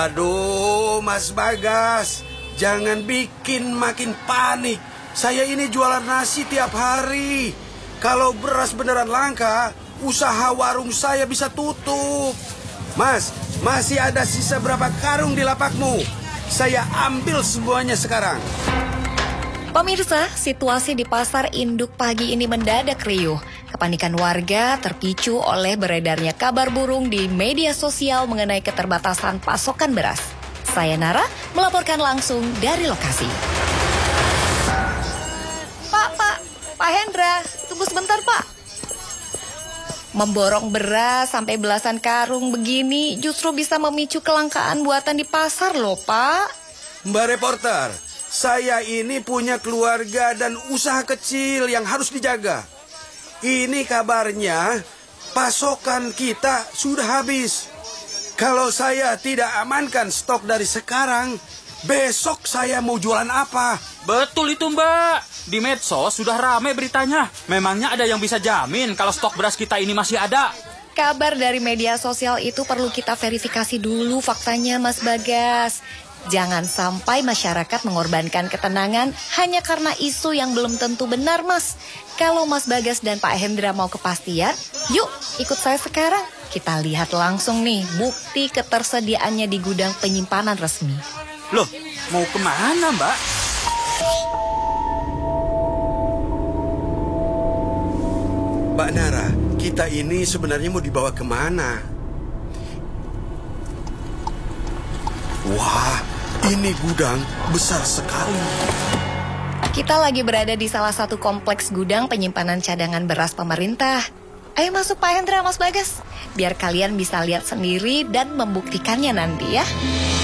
Aduh, Mas Bagas, jangan bikin makin panik. Saya ini jualan nasi tiap hari. Kalau beras beneran langka, usaha warung saya bisa tutup. Mas, masih ada sisa berapa karung di lapakmu? Saya ambil semuanya sekarang. Pemirsa, situasi di pasar induk pagi ini mendadak riuh. Kepanikan warga terpicu oleh beredarnya kabar burung di media sosial mengenai keterbatasan pasokan beras. Saya Nara melaporkan langsung dari lokasi. Pak Hendra, tunggu sebentar Pak. Memborong beras sampai belasan karung begini justru bisa memicu kelangkaan buatan di pasar loh Pak. Mbak reporter, saya ini punya keluarga dan usaha kecil yang harus dijaga. Ini kabarnya pasokan kita sudah habis. Kalau saya tidak amankan stok dari sekarang, besok saya mau jualan apa? Betul itu Mbak. Di medsos sudah ramai beritanya. Memangnya ada yang bisa jamin kalau stok beras kita ini masih ada? Kabar dari media sosial itu perlu kita verifikasi dulu faktanya Mas Bagas. Jangan sampai masyarakat mengorbankan ketenangan hanya karena isu yang belum tentu benar Mas. Kalau Mas Bagas dan Pak Hendra mau kepastian, yuk ikut saya sekarang. Kita lihat langsung nih bukti ketersediaannya di gudang penyimpanan resmi. Loh, mau kemana Mbak? Mbak Nara, kita ini sebenarnya mau dibawa kemana? Wah, ini gudang besar sekali. Kita lagi berada di salah satu kompleks gudang penyimpanan cadangan beras pemerintah. Ayo masuk Pak Hendra, Mas Bagas. Biar kalian bisa lihat sendiri dan membuktikannya nanti ya.